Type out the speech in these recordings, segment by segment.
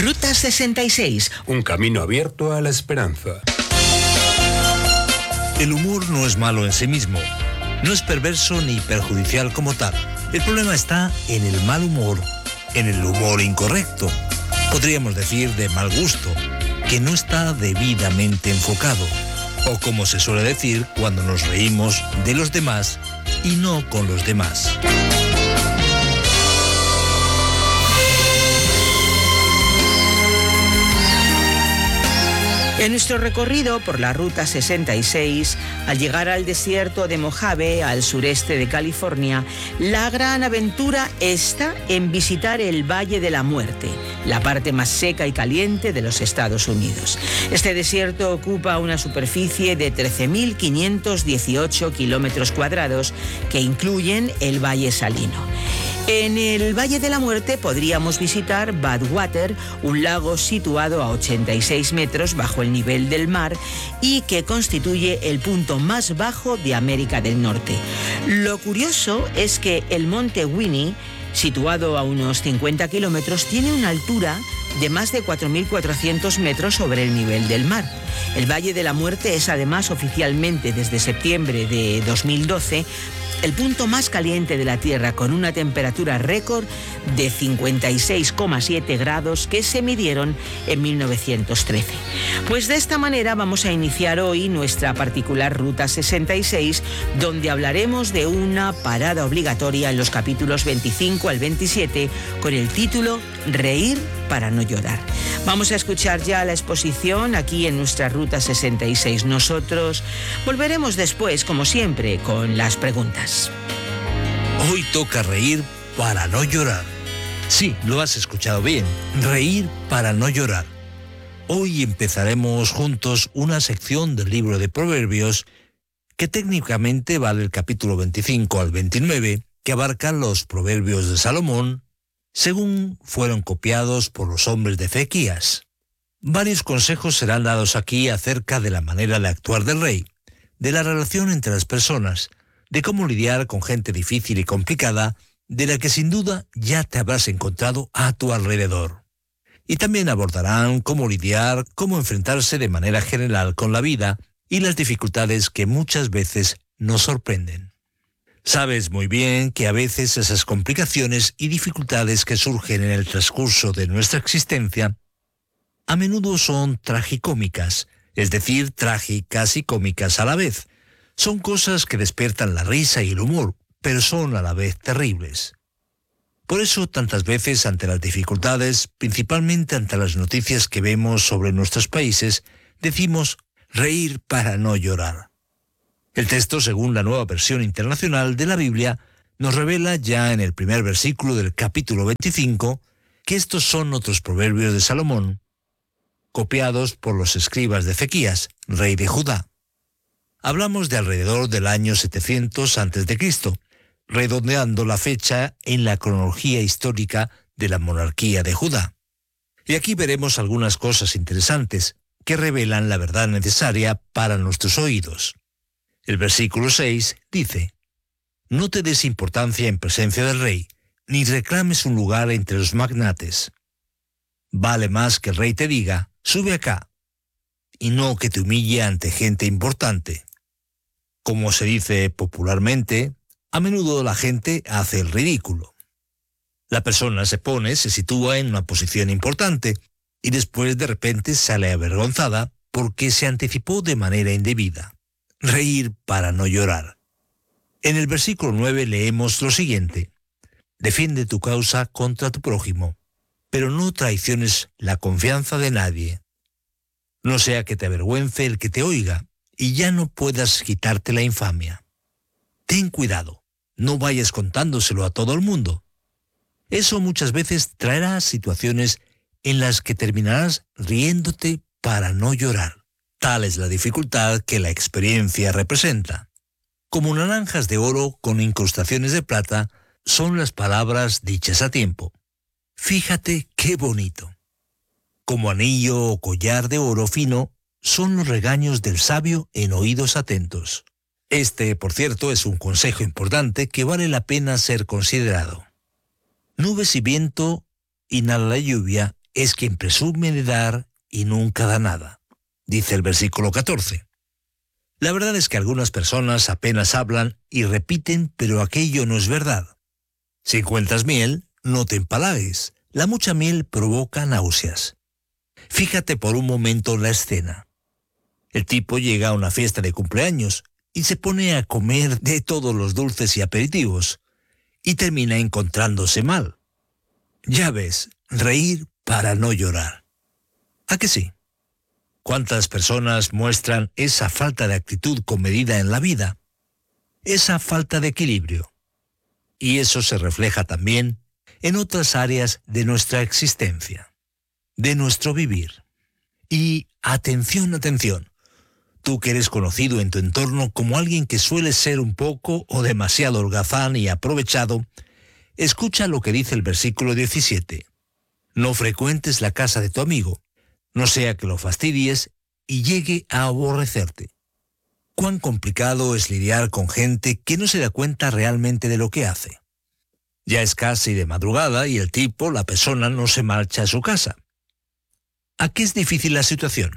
Ruta 66. Un camino abierto a la esperanza. El humor no es malo en sí mismo. No es perverso ni perjudicial como tal. El problema está en el mal humor, en el humor incorrecto. Podríamos decir de mal gusto, que no está debidamente enfocado. O como se suele decir cuando nos reímos de los demás y no con los demás. En nuestro recorrido por la Ruta 66, al llegar al desierto de Mojave, al sureste de California, la gran aventura está en visitar el Valle de la Muerte, la parte más seca y caliente de los Estados Unidos. Este desierto ocupa una superficie de 13.518 kilómetros cuadrados, que incluyen el Valle Salino. En el Valle de la Muerte podríamos visitar Badwater, un lago situado a 86 metros bajo el nivel del mar y que constituye el punto más bajo de América del Norte. Lo curioso es que el monte Winnie, situado a unos 50 kilómetros, tiene una altura de más de 4.400 metros sobre el nivel del mar. El Valle de la Muerte es además oficialmente desde septiembre de 2012 el punto más caliente de la Tierra, con una temperatura récord de 56,7 grados que se midieron en 1913. Pues de esta manera vamos a iniciar hoy nuestra particular Ruta 66, donde hablaremos de una parada obligatoria en los capítulos 25 al 27 con el título Reír para no llorar. Vamos a escuchar ya la exposición aquí en nuestra Ruta 66. Nosotros volveremos después, como siempre, con las preguntas. Hoy toca reír para no llorar. Sí, lo has escuchado bien. Reír para no llorar. Hoy empezaremos juntos una sección del libro de Proverbios que técnicamente va del capítulo 25 al 29, que abarcan los Proverbios de Salomón, según fueron copiados por los hombres de Ezequías. Varios consejos serán dados aquí acerca de la manera de actuar del rey, de la relación entre las personas, de cómo lidiar con gente difícil y complicada, de la que sin duda ya te habrás encontrado a tu alrededor. Y también abordarán cómo lidiar, cómo enfrentarse de manera general con la vida y las dificultades que muchas veces nos sorprenden. Sabes muy bien que a veces esas complicaciones y dificultades que surgen en el transcurso de nuestra existencia a menudo son tragicómicas, es decir, trágicas y cómicas a la vez. Son cosas que despiertan la risa y el humor, pero son a la vez terribles. Por eso, tantas veces ante las dificultades, principalmente ante las noticias que vemos sobre nuestros países, decimos reír para no llorar. El texto, según la Nueva Versión Internacional de la Biblia, nos revela ya en el primer versículo del capítulo 25 que estos son otros proverbios de Salomón, copiados por los escribas de Ezequías, rey de Judá. Hablamos de alrededor del año 700 a.C., redondeando la fecha en la cronología histórica de la monarquía de Judá. Y aquí veremos algunas cosas interesantes que revelan la verdad necesaria para nuestros oídos. El versículo 6 dice: No te des importancia en presencia del rey, ni reclames un lugar entre los magnates. Vale más que el rey te diga, sube acá, y no que te humille ante gente importante. Como se dice popularmente, a menudo la gente hace el ridículo. La persona se sitúa en una posición importante, y después de repente sale avergonzada porque se anticipó de manera indebida. Reír para no llorar. En el versículo 9 leemos lo siguiente: Defiende tu causa contra tu prójimo, pero no traiciones la confianza de nadie. No sea que te avergüence el que te oiga, y ya no puedas quitarte la infamia. Ten cuidado, no vayas contándoselo a todo el mundo. Eso muchas veces traerá situaciones en las que terminarás riéndote para no llorar. Tal es la dificultad que la experiencia representa. Como naranjas de oro con incrustaciones de plata son las palabras dichas a tiempo. Fíjate qué bonito. Como anillo o collar de oro fino son los regaños del sabio en oídos atentos. Este, por cierto, es un consejo importante que vale la pena ser considerado. Nubes y viento inhala la lluvia es quien presume de dar y nunca da nada, dice el versículo 14. La verdad es que algunas personas apenas hablan y repiten, pero aquello no es verdad. Si encuentras miel, no te empalagues. La mucha miel provoca náuseas. Fíjate por un momento en la escena. El tipo llega a una fiesta de cumpleaños y se pone a comer de todos los dulces y aperitivos y termina encontrándose mal. Ya ves, reír para no llorar. ¿A que sí? ¿Cuántas personas muestran esa falta de actitud comedida en la vida? Esa falta de equilibrio. Y eso se refleja también en otras áreas de nuestra existencia, de nuestro vivir. Y atención, atención. Tú que eres conocido en tu entorno como alguien que suele ser un poco o demasiado holgazán y aprovechado, escucha lo que dice el versículo 17. No frecuentes la casa de tu amigo, no sea que lo fastidies y llegue a aborrecerte. Cuán complicado es lidiar con gente que no se da cuenta realmente de lo que hace. Ya es casi de madrugada y el tipo, la persona, no se marcha a su casa. ¿A qué es difícil la situación?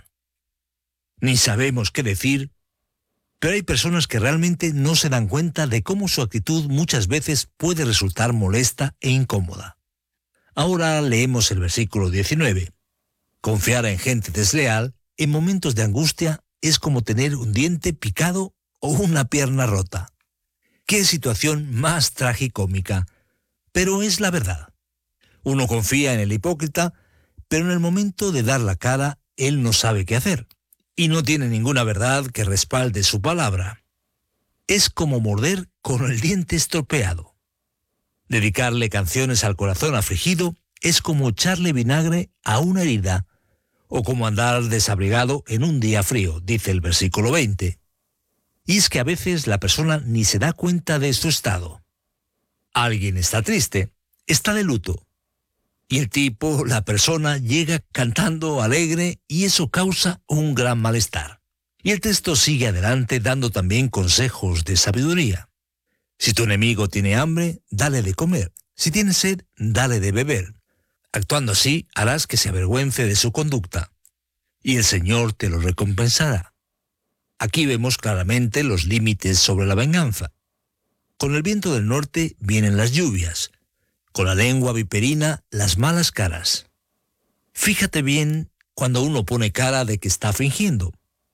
Ni sabemos qué decir, pero hay personas que realmente no se dan cuenta de cómo su actitud muchas veces puede resultar molesta e incómoda. Ahora leemos el versículo 19. Confiar en gente desleal en momentos de angustia es como tener un diente picado o una pierna rota. ¡Qué situación más tragicómica! Pero es la verdad. Uno confía en el hipócrita, pero en el momento de dar la cara, él no sabe qué hacer. Y no tiene ninguna verdad que respalde su palabra. Es como morder con el diente estropeado. Dedicarle canciones al corazón afligido es como echarle vinagre a una herida, o como andar desabrigado en un día frío, dice el versículo 20. Y es que a veces la persona ni se da cuenta de su estado. Alguien está triste, está de luto. Y el tipo, la persona, llega cantando alegre y eso causa un gran malestar. Y el texto sigue adelante dando también consejos de sabiduría. Si tu enemigo tiene hambre, dale de comer. Si tiene sed, dale de beber. Actuando así, harás que se avergüence de su conducta. Y el Señor te lo recompensará. Aquí vemos claramente los límites sobre la venganza. Con el viento del norte vienen las lluvias. Con la lengua viperina, las malas caras. Fíjate bien cuando uno pone cara de que está fingiendo.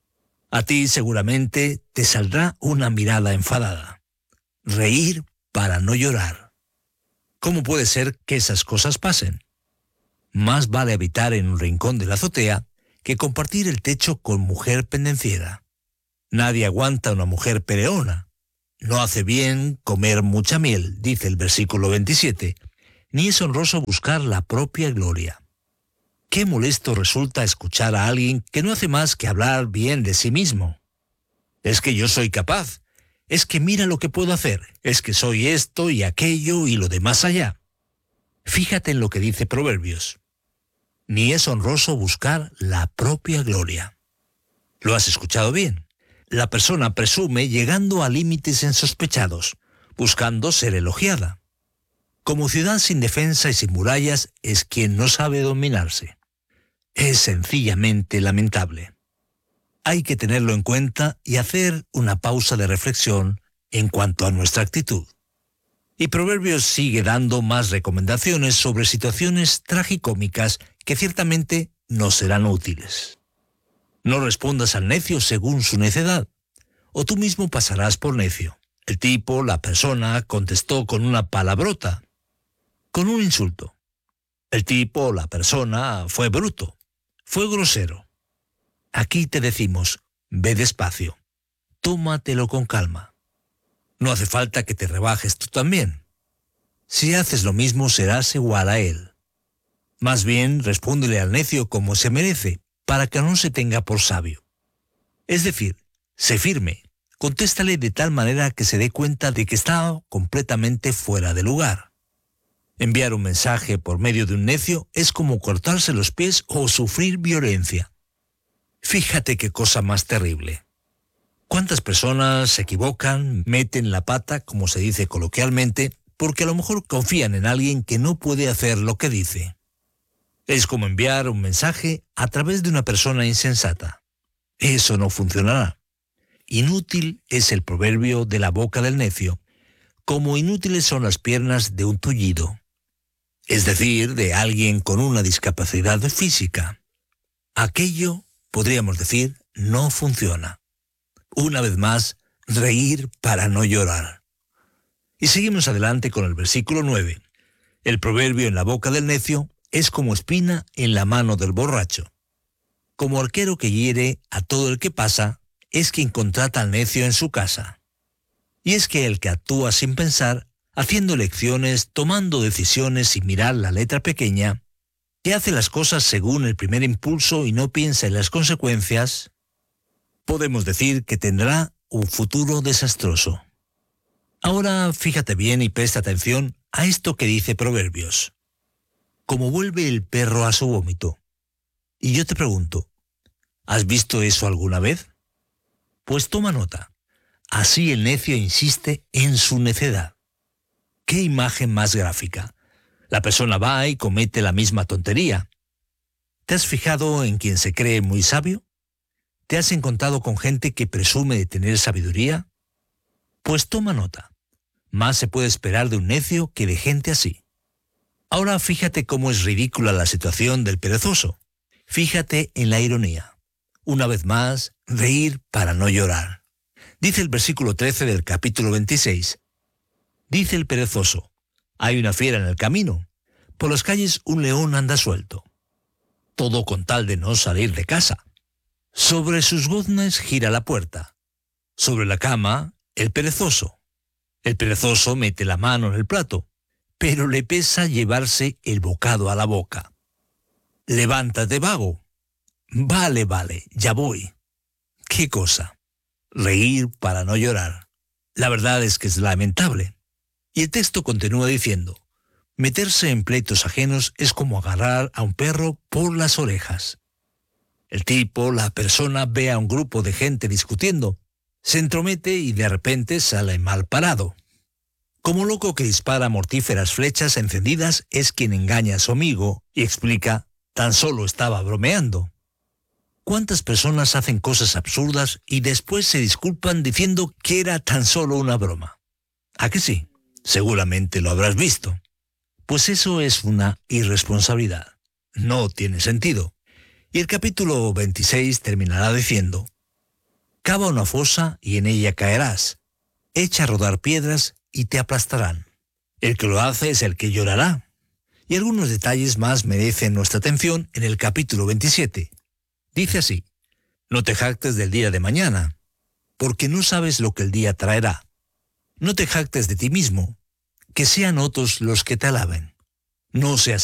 A ti seguramente te saldrá una mirada enfadada. Reír para no llorar. ¿Cómo puede ser que esas cosas pasen? Más vale habitar en un rincón de la azotea que compartir el techo con mujer pendenciera. Nadie aguanta a una mujer peleona. No hace bien comer mucha miel, dice el versículo 27. Ni es honroso buscar la propia gloria. Qué molesto resulta escuchar a alguien que no hace más que hablar bien de sí mismo. Es que yo soy capaz, es que mira lo que puedo hacer, es que soy esto y aquello y lo de más allá. Fíjate en lo que dice Proverbios. Ni es honroso buscar la propia gloria. ¿Lo has escuchado bien? La persona presume llegando a límites insospechados, buscando ser elogiada. Como ciudad sin defensa y sin murallas es quien no sabe dominarse. Es sencillamente lamentable. Hay que tenerlo en cuenta y hacer una pausa de reflexión en cuanto a nuestra actitud. Y Proverbios sigue dando más recomendaciones sobre situaciones tragicómicas que ciertamente no serán útiles. No respondas al necio según su necedad, o tú mismo pasarás por necio. El tipo, la persona, contestó con una palabrota, con un insulto. El tipo, la persona, fue bruto, fue grosero. Aquí te decimos, ve despacio, tómatelo con calma. No hace falta que te rebajes tú también. Si haces lo mismo, serás igual a él. Más bien, respóndele al necio como se merece, para que no se tenga por sabio. Es decir, sé firme, contéstale de tal manera que se dé cuenta de que está completamente fuera de lugar. Enviar un mensaje por medio de un necio es como cortarse los pies o sufrir violencia. Fíjate qué cosa más terrible. ¿Cuántas personas se equivocan, meten la pata, como se dice coloquialmente, porque a lo mejor confían en alguien que no puede hacer lo que dice? Es como enviar un mensaje a través de una persona insensata. Eso no funcionará. Inútil es el proverbio de la boca del necio, como inútiles son las piernas de un tullido, es decir, de alguien con una discapacidad física. Aquello, podríamos decir, no funciona. Una vez más, reír para no llorar. Y seguimos adelante con el versículo 9. El proverbio en la boca del necio es como espina en la mano del borracho. Como arquero que hiere a todo el que pasa, es quien contrata al necio en su casa. Y es que el que actúa sin pensar, haciendo elecciones, tomando decisiones sin mirar la letra pequeña, que hace las cosas según el primer impulso y no piensa en las consecuencias, podemos decir que tendrá un futuro desastroso. Ahora fíjate bien y presta atención a esto que dice Proverbios. Como vuelve el perro a su vómito. Y yo te pregunto, ¿has visto eso alguna vez? Pues toma nota. Así el necio insiste en su necedad. ¿Qué imagen más gráfica? La persona va y comete la misma tontería. ¿Te has fijado en quien se cree muy sabio? ¿Te has encontrado con gente que presume de tener sabiduría? Pues toma nota. Más se puede esperar de un necio que de gente así. Ahora fíjate cómo es ridícula la situación del perezoso. Fíjate en la ironía. Una vez más, reír para no llorar. Dice el versículo 13 del capítulo 26. Dice el perezoso, hay una fiera en el camino. Por las calles un león anda suelto. Todo con tal de no salir de casa. Sobre sus goznes gira la puerta. Sobre la cama, el perezoso. El perezoso mete la mano en el plato, pero le pesa llevarse el bocado a la boca. Levántate, vago. Vale, ya voy. ¿Qué cosa? Reír para no llorar. La verdad es que es lamentable. Y el texto continúa diciendo, meterse en pleitos ajenos es como agarrar a un perro por las orejas. El tipo, la persona, ve a un grupo de gente discutiendo, se entromete y de repente sale mal parado. Como loco que dispara mortíferas flechas encendidas es quien engaña a su amigo y explica, tan solo estaba bromeando. ¿Cuántas personas hacen cosas absurdas y después se disculpan diciendo que era tan solo una broma? ¿A que sí? Seguramente lo habrás visto. Pues eso es una irresponsabilidad. No tiene sentido. Y el capítulo 26 terminará diciendo, cava una fosa y en ella caerás. Echa a rodar piedras y te aplastarán. El que lo hace es el que llorará. Y algunos detalles más merecen nuestra atención en el capítulo 27. Dice así, no te jactes del día de mañana, porque no sabes lo que el día traerá. No te jactes de ti mismo, que sean otros los que te alaben. No seas